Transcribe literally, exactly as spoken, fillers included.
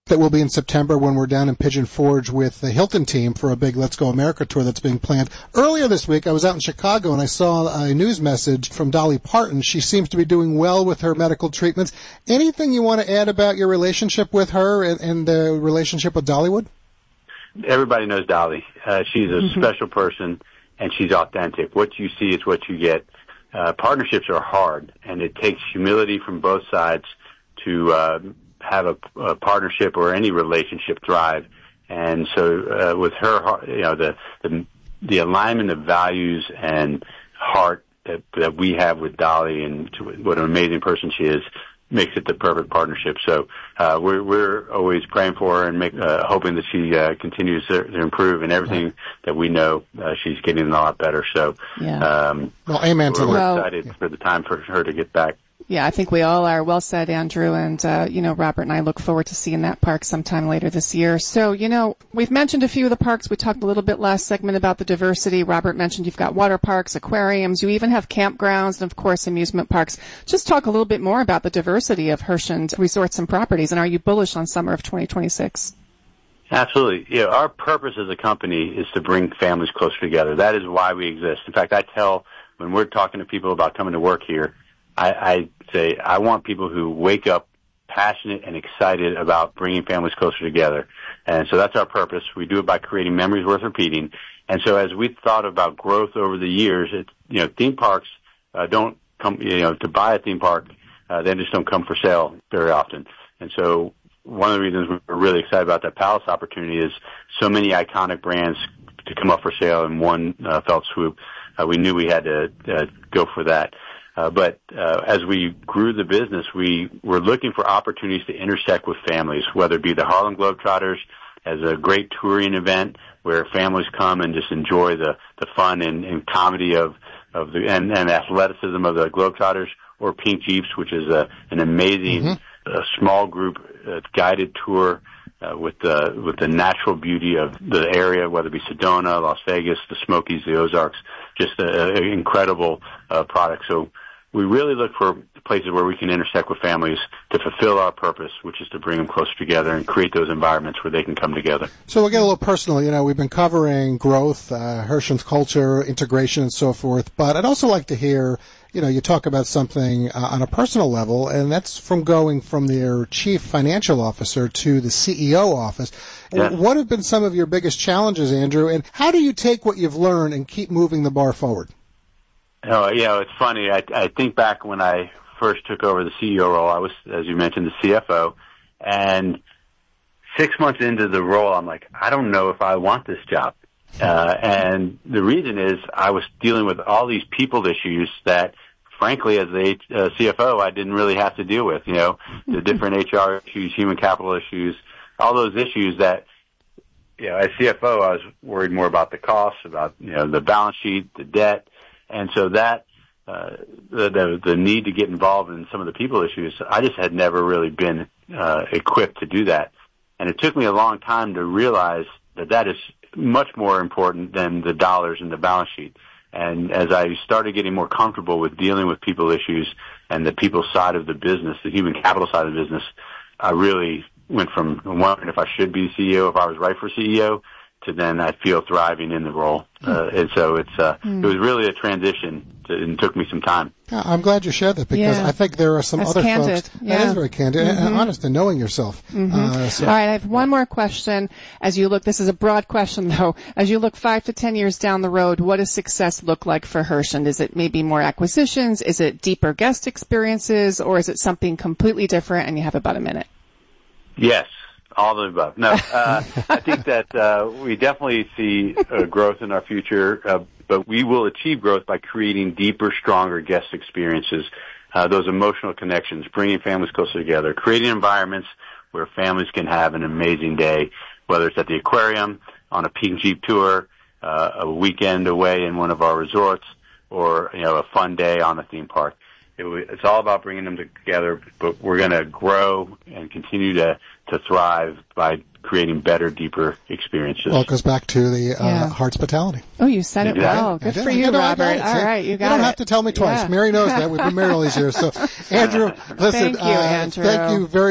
that will be in September when we're down in Pigeon Forge with the Hilton team for a big Let's Go America tour that's being planned. Earlier this week, I was out in Chicago and I saw a news message from Dolly Parton. She seems to be doing well with her medical treatments. Anything you want to add about your relationship with her and, and the relationship with Dollywood? Everybody knows Dolly. Uh, she's a mm-hmm. special person, and she's authentic. What you see is what you get. Uh, partnerships are hard, and it takes humility from both sides to uh, have a, a partnership or any relationship thrive. And so uh, with her, you know, the, the the alignment of values and heart that, that we have with Dolly, and to, what an amazing person she is, makes it the perfect partnership. So uh, we're we're always praying for her and make, uh, hoping that she uh, continues to, to improve. And everything that we know, uh, she's getting a lot better. So yeah. um, well, amen to we're, that. we're well, excited for the time for her to get back. Yeah, I think we all are. Well said, Andrew. And, uh, you know, Robert and I look forward to seeing that park sometime later this year. So, you know, we've mentioned a few of the parks. We talked a little bit last segment about the diversity. Robert mentioned you've got water parks, aquariums. You even have campgrounds and, of course, amusement parks. Just talk a little bit more about the diversity of Herschend resorts and properties. And are you bullish on summer of twenty twenty-six? Absolutely. Yeah, our purpose as a company is to bring families closer together. That is why we exist. In fact, I tell when we're talking to people about coming to work here, I, I say I want people who wake up passionate and excited about bringing families closer together. And so that's our purpose. We do it by creating memories worth repeating. And so as we thought about growth over the years, it, you know, theme parks uh, don't come, you know, to buy a theme park, uh, they just don't come for sale very often. And so one of the reasons we're really excited about that Palace opportunity is so many iconic brands to come up for sale in one uh, fell swoop. Uh, we knew we had to uh, go for that. Uh, but uh, as we grew the business, we were looking for opportunities to intersect with families, whether it be the Harlem Globetrotters as a great touring event where families come and just enjoy the, the fun and, and comedy of, of the and, and athleticism of the Globetrotters, or Pink Jeeps, which is a, an amazing mm-hmm. uh, small group uh, guided tour uh, with the with the natural beauty of the area, whether it be Sedona, Las Vegas, the Smokies, the Ozarks, just an incredible uh, product. So we really look for places where we can intersect with families to fulfill our purpose, which is to bring them closer together and create those environments where they can come together. So we'll get a little personal. You know, we've been covering growth, uh, Herschend's culture, integration, and so forth. But I'd also like to hear, you know, you talk about something uh, on a personal level, and that's from going from their chief financial officer to the C E O office. Yes. What have been some of your biggest challenges, Andrew, and how do you take what you've learned and keep moving the bar forward? Oh, yeah, it's funny. I, I think back when I first took over the C E O role, I was, as you mentioned, the C F O. And six months into the role, I'm like, I don't know if I want this job. Uh, and the reason is I was dealing with all these people issues that, frankly, as the uh, C F O, I didn't really have to deal with, you know, the different H R issues, human capital issues, all those issues that, you know, as C F O, I was worried more about the costs, about, you know, the balance sheet, the debt. And so that, uh, the, the, the need to get involved in some of the people issues, I just had never really been, uh, equipped to do that. And it took me a long time to realize that that is much more important than the dollars in the balance sheet. And as I started getting more comfortable with dealing with people issues and the people side of the business, the human capital side of the business, I really went from wondering if I should be C E O, if I was right for C E O, to then I feel thriving in the role. Uh, and so it's, uh, mm. it was really a transition to, and it took me some time. Yeah, I'm glad you shared that because yeah. I think there are some That's other candid. folks. Yeah. That is very candid mm-hmm. and honest and knowing yourself. Mm-hmm. Uh, so. All right, I have one more question. As you look, this is a broad question though. As you look five to ten years down the road, what does success look like for Herschend? Is it maybe more acquisitions? Is it deeper guest experiences? Or is it something completely different? And you have about a minute. Yes. All of the above. No, uh, I think that uh, we definitely see uh, growth in our future, uh, but we will achieve growth by creating deeper, stronger guest experiences, uh, those emotional connections, bringing families closer together, creating environments where families can have an amazing day, whether it's at the aquarium, on a Pink Jeep tour, uh, a weekend away in one of our resorts, or, you know, a fun day on a theme park. It, it's all about bringing them together, but we're going to grow and continue to, to thrive by creating better, deeper experiences. Well, it goes back to the uh, yeah. hospitality. Oh, you said it yeah. well. Good for you, you, know, Robert. All right, you got it. You don't have to tell me twice. Yeah. Mary knows that. We've been married all these years. So, Andrew, listen, thank you, uh, Andrew. Thank you very